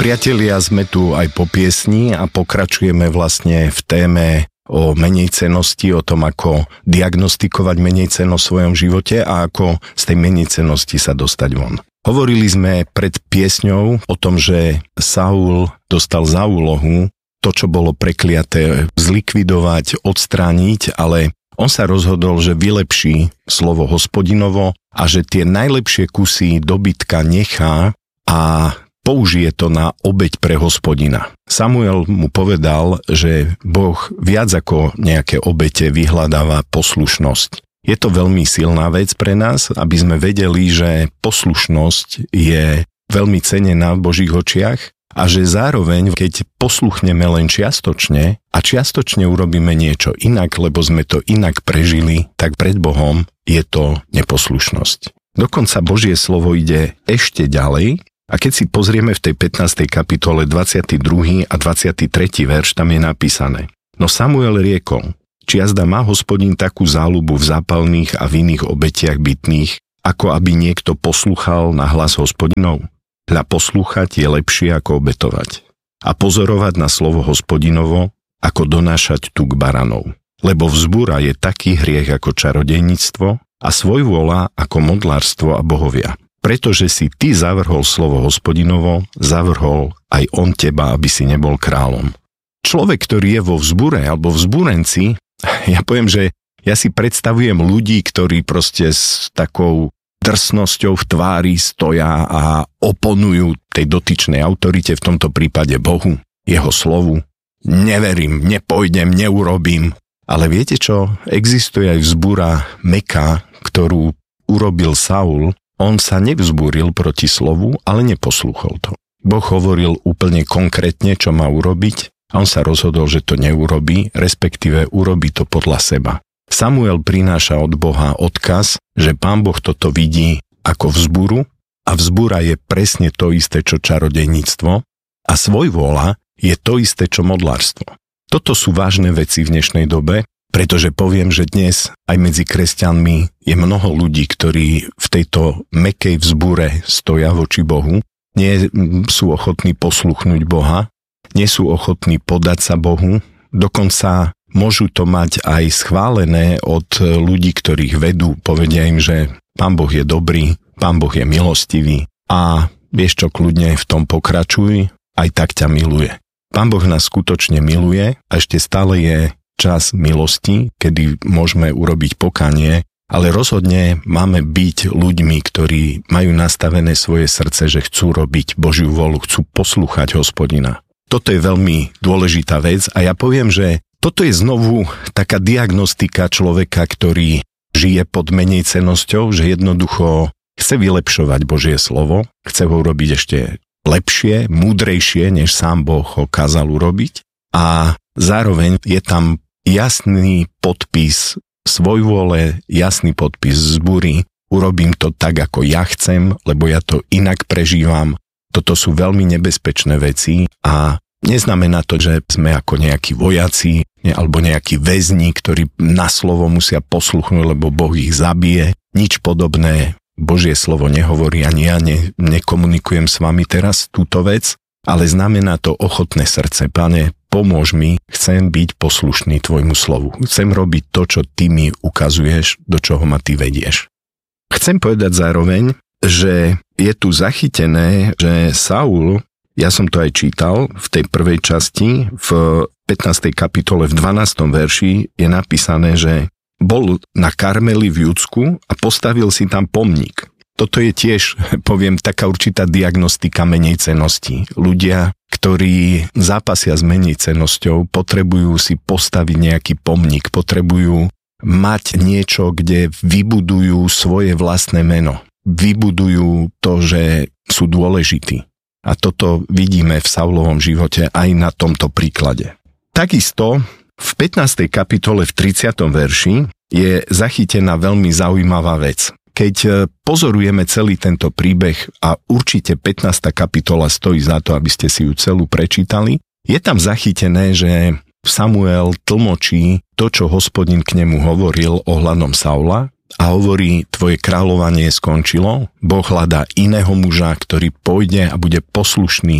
Priatelia, sme tu aj po piesni a pokračujeme vlastne v téme o menejcennosti, o tom, ako diagnostikovať menejcennosť v svojom živote a ako z tej menejcennosti sa dostať von. Hovorili sme pred piesňou o tom, že Saul dostal za úlohu to, čo bolo prekliaté, zlikvidovať, odstrániť, ale on sa rozhodol, že vylepší slovo Hospodinovo a že tie najlepšie kusy dobytka nechá a použije to na obeť pre Hospodina. Samuel mu povedal, že Boh viac ako nejaké obete vyhľadáva poslušnosť. Je to veľmi silná vec pre nás, aby sme vedeli, že poslušnosť je veľmi cenená v Božích očiach a že zároveň, keď posluchneme len čiastočne a čiastočne urobíme niečo inak, lebo sme to inak prežili, tak pred Bohom je to neposlušnosť. Dokonca Božie slovo ide ešte ďalej. A keď si pozrieme v tej 15. kapitole 22. a 23. verš, tam je napísané: No Samuel riekol, či jazda má Hospodin takú záľubu v zápalných a v iných obetiach bytných, ako aby niekto poslúchal na hlas Hospodinov? Hľa poslúchať je lepšie ako obetovať. A pozorovať na slovo Hospodinovo, ako donášať tuk baranov. Lebo vzbúra je taký hriech ako čarodejníctvo a svojvôľa ako modlárstvo a bohovia. Pretože si ty zavrhol slovo Hospodinovo, zavrhol aj on teba, aby si nebol kráľom. Človek, ktorý je vo vzbure alebo vzbúrenci, ja poviem, že ja si predstavujem ľudí, ktorí proste s takou drsnosťou v tvári stoja a oponujú tej dotyčnej autorite, v tomto prípade Bohu, jeho slovu. Neverím, nepôjdem, neurobím. Ale viete čo? Existuje aj vzbúra mäkká, ktorú urobil Saul. On sa nevzbúril proti slovu, ale neposlúchol to. Boh hovoril úplne konkrétne, čo má urobiť, a on sa rozhodol, že to neurobí, respektíve urobí to podľa seba. Samuel prináša od Boha odkaz, že Pán Boh toto vidí ako vzburu a vzbúra je presne to isté, čo čarodejníctvo a svojvôľa je to isté, čo modlárstvo. Toto sú vážne veci v dnešnej dobe, pretože poviem, že dnes aj medzi kresťanmi je mnoho ľudí, ktorí v tejto mäkkej vzbúre stoja voči Bohu, nie sú ochotní posluchnúť Boha, nie sú ochotní podať sa Bohu, dokonca môžu to mať aj schválené od ľudí, ktorých vedú, povedia im, že Pán Boh je dobrý, Pán Boh je milostivý a vieš čo, kľudne v tom pokračuj, aj tak ťa miluje. Pán Boh nás skutočne miluje a ešte stále je čas milosti, kedy môžeme urobiť pokánie, ale rozhodne máme byť ľuďmi, ktorí majú nastavené svoje srdce, že chcú robiť Božiu vôľu, chcú poslúchať Hospodina. Toto je veľmi dôležitá vec a ja poviem, že toto je znovu taká diagnostika človeka, ktorý žije pod menejcennosťou, že jednoducho chce vylepšovať Božie slovo, chce ho urobiť ešte lepšie, múdrejšie, než sám Boh ho kázal urobiť a zároveň je tam jasný podpis svojvôle, jasný podpis zbúry, urobím to tak, ako ja chcem, lebo ja to inak prežívam. Toto sú veľmi nebezpečné veci a neznamená to, že sme ako nejakí vojaci alebo nejakí väzni, ktorí na slovo musia posluchnúť, lebo Boh ich zabije. Nič podobné Božie slovo nehovorí, ani ja nekomunikujem s vami teraz túto vec, ale znamená to ochotné srdce. Pane, pomôž mi, chcem byť poslušný tvojmu slovu. Chcem robiť to, čo ty mi ukazuješ, do čoho ma ty vedieš. Chcem povedať zároveň, že je tu zachytené, že Saul, ja som to aj čítal v tej prvej časti, v 15. kapitole v 12. verši je napísané, že bol na Karmeli v Judsku a postavil si tam pomník. Toto je tiež, poviem, taká určitá diagnostika menejcennosti. Ľudia, ktorí zápasia s menejcennosťou, potrebujú si postaviť nejaký pomník, potrebujú mať niečo, kde vybudujú svoje vlastné meno. Vybudujú to, že sú dôležití. A toto vidíme v Saulovom živote aj na tomto príklade. Takisto v 15. kapitole v 30. verši je zachytená veľmi zaujímavá vec. Keď pozorujeme celý tento príbeh a určite 15. kapitola stojí za to, aby ste si ju celú prečítali, je tam zachytené, že Samuel tlmočí to, čo Hospodin k nemu hovoril ohľadom Saula a hovorí, tvoje kráľovanie skončilo, Boh hľadá iného muža, ktorý pôjde a bude poslušný v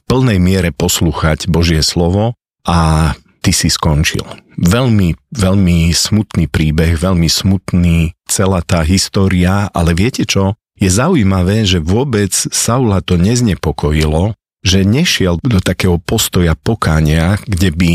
plnej miere poslúchať Božie slovo a ty si skončil. Veľmi, veľmi smutný príbeh, veľmi smutný celá tá história, ale viete čo? Je zaujímavé, že vôbec Saula to neznepokojilo, že nešiel do takého postoja pokánia, kde by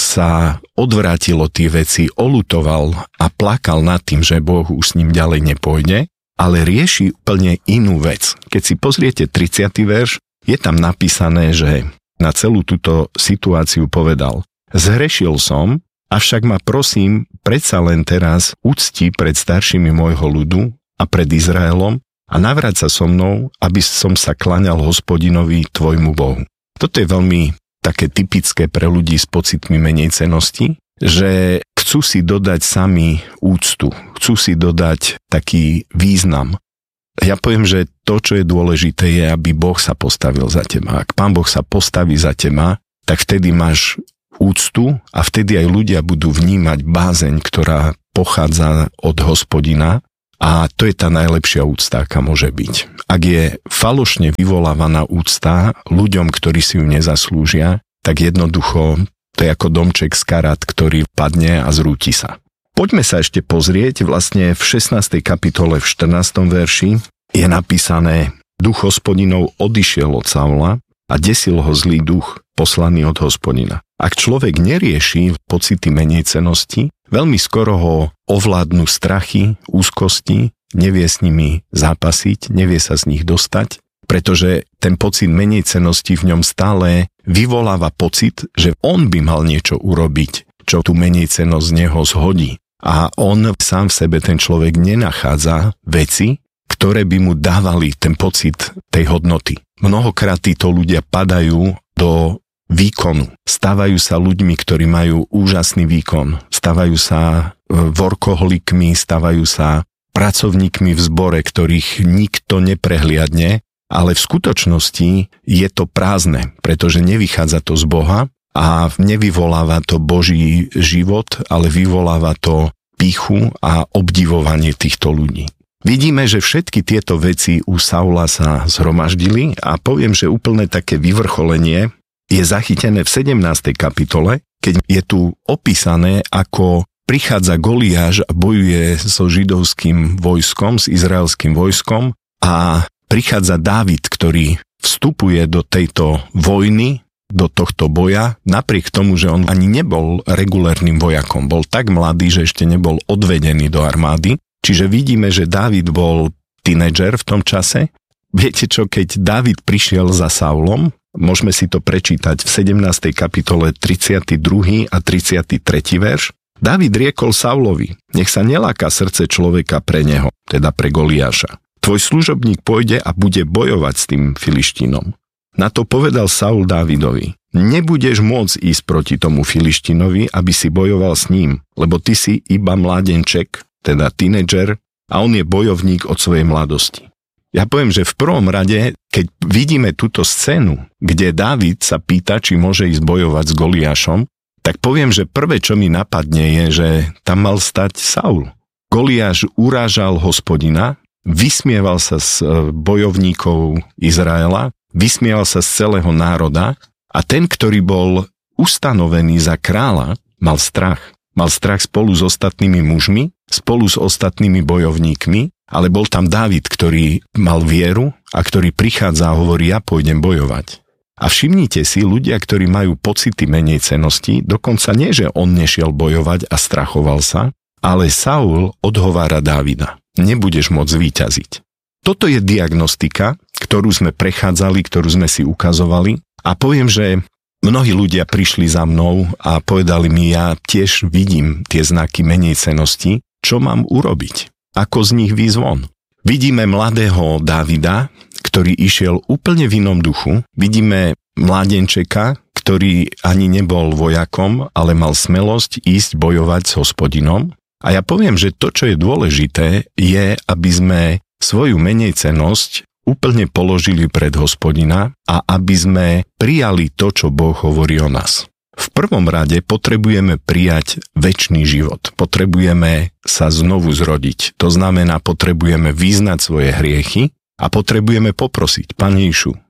sa odvrátilo tie veci, oľutoval a plakal nad tým, že Boh už s ním ďalej nepôjde, ale rieši úplne inú vec. Keď si pozriete 30. verš, je tam napísané, že na celú túto situáciu povedal: zhrešil som, avšak ma prosím, predsa len teraz ucti pred staršími môjho ľudu a pred Izraelom a navráť sa so mnou, aby som sa klaňal Hospodinovi tvojmu Bohu. Toto je veľmi také typické pre ľudí s pocitmi menejcennosti, že chcú si dodať sami úctu, chcú si dodať taký význam. Ja poviem, že to, čo je dôležité, je, aby Boh sa postavil za teba. Ak Pán Boh sa postaví za teba, tak vtedy máš úctu a vtedy aj ľudia budú vnímať bázeň, ktorá pochádza od Hospodina, a to je tá najlepšia úcta, aká môže byť. Ak je falošne vyvolávaná úcta ľuďom, ktorí si ju nezaslúžia, tak jednoducho to je ako domček z karát, ktorý padne a zrúti sa. Poďme sa ešte pozrieť, vlastne v 16. kapitole v 14. verši je napísané: Duch Hospodinov odišiel od Saula a desil ho zlý duch poslaný od Hospodina. Ak človek nerieši pocity menejcenosti, veľmi skoro ho ovládnu strachy, úzkosti, nevie s nimi zápasiť, nevie sa z nich dostať, pretože ten pocit menejcenosti v ňom stále vyvoláva pocit, že on by mal niečo urobiť, čo tú menejcenosť z neho zhodí. A on sám v sebe, ten človek, nenachádza veci, ktoré by mu dávali ten pocit tej hodnoty. Mnohokrát títo ľudia padajú do výkonu. Stávajú sa ľuďmi, ktorí majú úžasný výkon. Stávajú sa workoholikmi, stávajú sa pracovníkmi v zbore, ktorých nikto neprehliadne, ale v skutočnosti je to prázdne, pretože nevychádza to z Boha a nevyvoláva to Boží život, ale vyvoláva to pýchu a obdivovanie týchto ľudí. Vidíme, že všetky tieto veci u Saula sa zhromaždili a poviem, že úplne také vyvrcholenie je zachytené v 17. kapitole, keď je tu opísané, ako prichádza Goliáš a bojuje so židovským vojskom, s izraelským vojskom, a prichádza Dávid, ktorý vstupuje do tejto vojny, do tohto boja, napriek tomu, že on ani nebol regulérnym vojakom. Bol tak mladý, že ešte nebol odvedený do armády. Čiže vidíme, že Dávid bol tínedžer v tom čase. Viete čo, keď Dávid prišiel za Saulom, môžeme si to prečítať v 17. kapitole 32. a 33. verš. Dávid riekol Saulovi: nech sa neláka srdce človeka pre neho, teda pre Goliáša. Tvoj služobník pôjde a bude bojovať s tým Filištínom. Na to povedal Saul Dávidovi: nebudeš môcť ísť proti tomu Filištinovi, aby si bojoval s ním, lebo ty si iba mládenček, teda tínedžer, a on je bojovník od svojej mladosti. Ja poviem, že v prvom rade, keď vidíme túto scénu, kde Dávid sa pýta, či môže ísť bojovať s Goliášom, tak poviem, že prvé, čo mi napadne, je, že tam mal stať Saul. Goliáš urážal Hospodina, vysmieval sa z bojovníkov Izraela, vysmieval sa z celého národa a ten, ktorý bol ustanovený za kráľa, mal strach. Mal strach spolu s ostatnými mužmi, spolu s ostatnými bojovníkmi, ale bol tam Dávid, ktorý mal vieru a ktorý prichádza a hovorí: ja pôjdem bojovať. A všimnite si, ľudia, ktorí majú pocity menejcennosti, dokonca nie, že on nešiel bojovať a strachoval sa, ale Saul odhovára Dávida: nebudeš môcť zvíťaziť. Toto je diagnostika, ktorú sme prechádzali, ktorú sme si ukazovali, a poviem, že mnohí ľudia prišli za mnou a povedali mi: ja tiež vidím tie znaky menejcenosti, čo mám urobiť? Ako z nich výjsť von? Vidíme mladého Dávida, ktorý išiel úplne v inom duchu. Vidíme mládenčeka, ktorý ani nebol vojakom, ale mal smelosť ísť bojovať s Hospodinom. A ja poviem, že to, čo je dôležité, je, aby sme svoju menejcenosť úplne položili pred Hospodina a aby sme prijali to, čo Boh hovorí o nás. V prvom rade potrebujeme prijať večný život. Potrebujeme sa znovu zrodiť. To znamená, potrebujeme vyznať svoje hriechy a potrebujeme poprosiť: Pane Ježišu,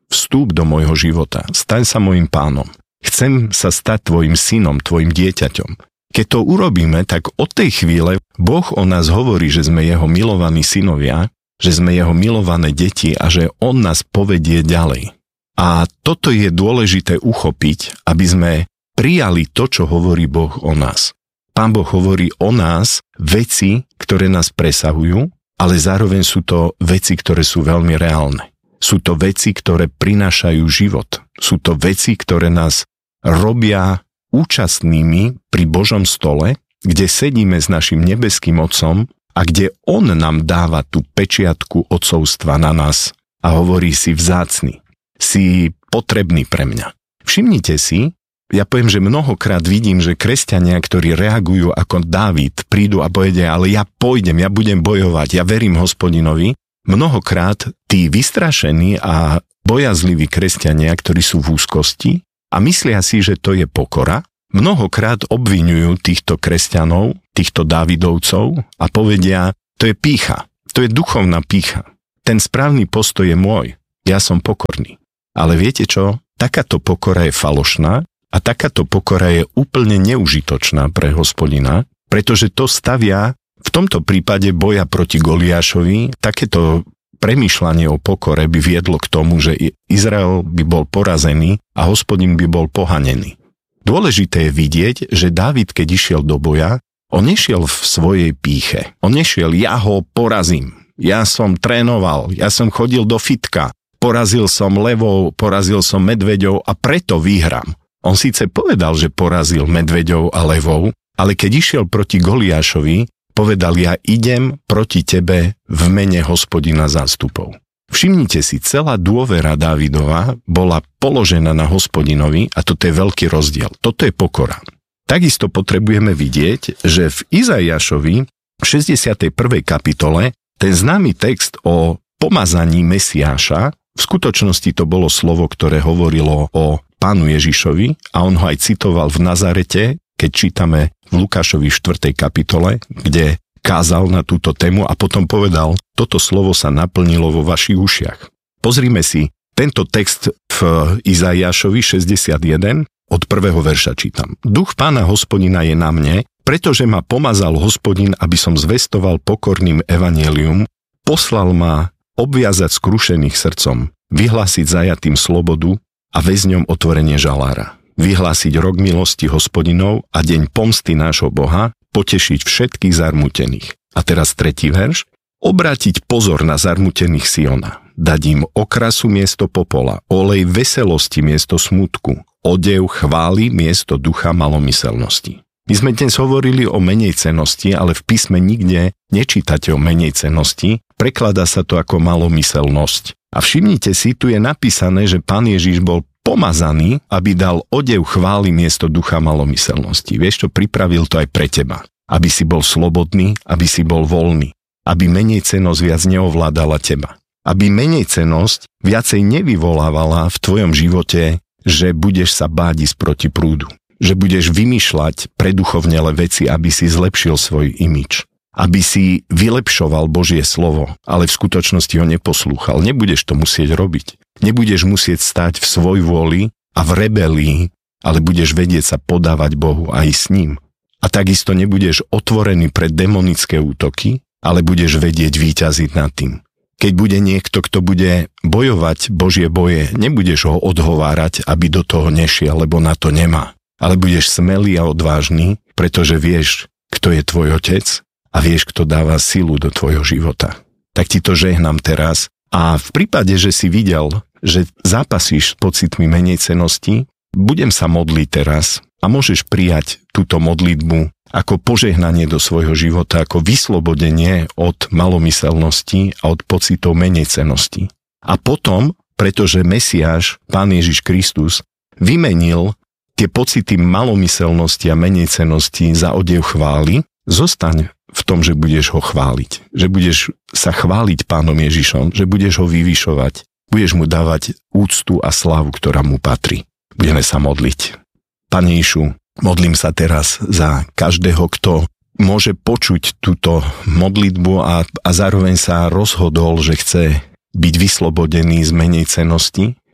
vstúp do môjho života, staň sa môjim pánom. Chcem sa stať tvojim synom, tvojim dieťaťom. Keď to urobíme, tak od tej chvíle Boh o nás hovorí, že sme jeho milovaní synovia, že sme jeho milované deti a že on nás povedie ďalej. A toto je dôležité uchopiť, aby sme prijali to, čo hovorí Boh o nás. Pán Boh hovorí o nás veci, ktoré nás presahujú, ale zároveň sú to veci, ktoré sú veľmi reálne. Sú to veci, ktoré prinášajú život. Sú to veci, ktoré nás robia účastnými pri Božom stole, kde sedíme s našim nebeským Otcom a kde On nám dáva tú pečiatku otcovstva na nás a hovorí si vzácny, si potrebný pre mňa. Všimnite si, ja poviem, že mnohokrát vidím, že kresťania, ktorí reagujú ako Dávid, prídu a povedia, ale ja pôjdem, ja budem bojovať, ja verím Hospodinovi. Mnohokrát tí vystrašení a bojazliví kresťania, ktorí sú v úzkosti a myslia si, že to je pokora, mnohokrát obviňujú týchto kresťanov, týchto Dávidovcov a povedia, to je pýcha, to je duchovná pýcha. Ten správny postoj je môj, ja som pokorný. Ale viete čo? Takáto pokora je falošná a takáto pokora je úplne neužitočná pre Hospodina, pretože to stavia v tomto prípade boja proti Goliášovi. Takéto premýšľanie o pokore by viedlo k tomu, že Izrael by bol porazený a Hospodin by bol pohanený. Dôležité je vidieť, že Dávid, keď išiel do boja, on nešiel v svojej pýche. On nešiel, ja ho porazím. Ja som trénoval, ja som chodil do fitka, porazil som levov, porazil som medveďov a preto vyhrám. On síce povedal, že porazil medveďov a levov, ale keď išiel proti Goliášovi, povedal, ja idem proti tebe v mene Hospodina zástupov. Všimnite si, celá dôvera Dávidova bola položená na Hospodinovi a toto je veľký rozdiel. Toto je pokora. Takisto potrebujeme vidieť, že v Izaiášovi v 61. kapitole ten známy text o pomazaní Mesiáša, v skutočnosti to bolo slovo, ktoré hovorilo o Pánu Ježišovi a on ho aj citoval v Nazarete, keď čítame v Lukášovi 4. kapitole, kde kázal na túto tému a potom povedal, toto slovo sa naplnilo vo vašich ušiach. Pozrime si tento text v Izaiášovi 61, od 1. verša čítam. Duch Pána Hospodina je na mne, pretože ma pomazal Hospodin, aby som zvestoval pokorným evanjelium, poslal ma obviazať skrušených srdcom, vyhlásiť zajatým slobodu a väzňom otvorenie žalára. Vyhlásiť rok milosti Hospodinov a deň pomsty nášho Boha, potešiť všetkých zarmutených. A teraz 3. verš. Obrátiť pozor na zarmutených Siona, dať im okrasu miesto popola, olej veselosti miesto smutku, odev chvály miesto ducha malomyselnosti. My sme dnes hovorili o menejcennosti, ale v písme nikde nečítate o menejcennosti, prekladá sa to ako malomyselnosť. A všimnite si, tu je napísané, že Pán Ježiš bol pomazaný, aby dal odev chvály miesto ducha malomyselnosti. Vieš čo, pripravil to aj pre teba. Aby si bol slobodný, aby si bol voľný. Aby menejcennosť viac neovládala teba. Aby menejcennosť viacej nevyvolávala v tvojom živote, že budeš sa báť ísť proti prúdu. Že budeš vymýšľať preduchovnele veci, aby si zlepšil svoj imidž. Aby si vylepšoval Božie slovo, ale v skutočnosti ho neposlúchal. Nebudeš to musieť robiť. Nebudeš musieť stať v svoj vôli a v rebelii, ale budeš vedieť sa podávať Bohu aj s ním. A takisto nebudeš otvorený pre demonické útoky, ale budeš vedieť víťaziť nad tým. Keď bude niekto, kto bude bojovať Božie boje, nebudeš ho odhovárať, aby do toho nešiel, lebo na to nemá. Ale budeš smelý a odvážny, pretože vieš, kto je tvoj otec a vieš, kto dáva silu do tvojho života. Tak ti to žehnám teraz. A v prípade, že si videl, že zápasíš s pocitmi menejcennosti, budem sa modliť teraz a môžeš prijať túto modlitbu ako požehnanie do svojho života, ako vyslobodenie od malomyselnosti a od pocitov menejcennosti. A potom, pretože Mesiáš, Pán Ježiš Kristus, vymenil tie pocity malomyselnosti a menejcennosti za odev chvály, zostaň v tom, že budeš ho chváliť. Že budeš sa chváliť Pánom Ježišom, že budeš ho vyvyšovať, budeš mu dávať úctu a slávu, ktorá mu patrí. Budeme sa modliť. Pane Ježišu, modlím sa teraz za každého, kto môže počuť túto modlitbu a zároveň sa rozhodol, že chce byť vyslobodený z menejcennosti,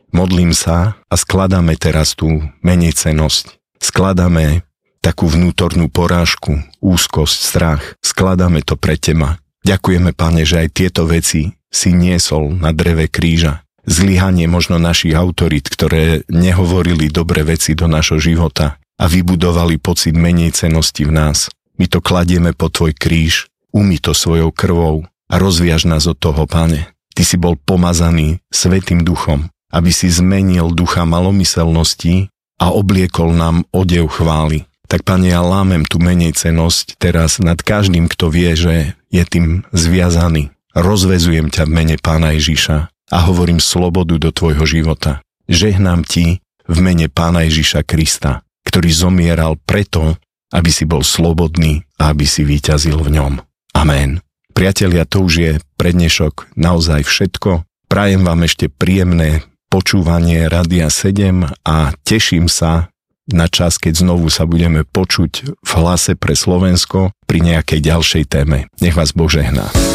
Modlím sa a skladáme teraz tú menejcennosť. Skladáme takú vnútornú porážku, úzkosť, strach. Skladáme to pre Teba. Ďakujeme, Pane, že aj tieto veci si niesol na dreve kríža. Zlyhanie možno našich autorít, ktoré nehovorili dobré veci do našho života a vybudovali pocit menejcennosti v nás. My to kladieme po Tvoj kríž, umyj to svojou krvou a rozviaž nás od toho, Pane. Ty si bol pomazaný Svätým Duchom, aby si zmenil ducha malomyselnosti a obliekol nám odev chvály. Tak, Pane, ja lámem tú menejcennosť teraz nad každým, kto vie, že je tým zviazaný. Rozvezujem ťa v mene Pána Ježiša a hovorím slobodu do tvojho života. Žehnám ti v mene Pána Ježiša Krista, ktorý zomieral preto, aby si bol slobodný a aby si víťazil v ňom. Amen. Priatelia, to už je pre dnešok naozaj všetko. Prajem vám ešte príjemné počúvanie Rádia 7 a teším sa na čas, keď znovu sa budeme počuť v Hlase pre Slovensko pri nejakej ďalšej téme. Nech vás Boh žehná.